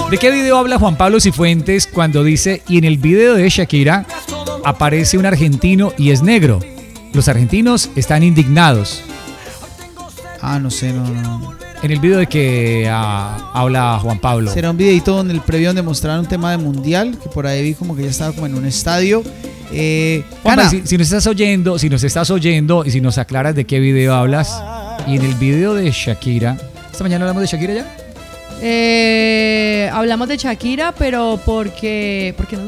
¿De qué video habla Juan Pablo Cifuentes cuando dice, y en el video de Shakira aparece un argentino y es negro? Los argentinos están indignados. No sé, no. En el video de que habla Juan Pablo. Será un videito donde el previo donde mostraron un tema de mundial, que por ahí vi como que ya estaba como en un estadio. Juanpa, si nos estás oyendo y si nos aclaras de qué video hablas, y en el video de Shakira, ¿esta mañana hablamos de Shakira ya? Hablamos de Shakira, pero porque no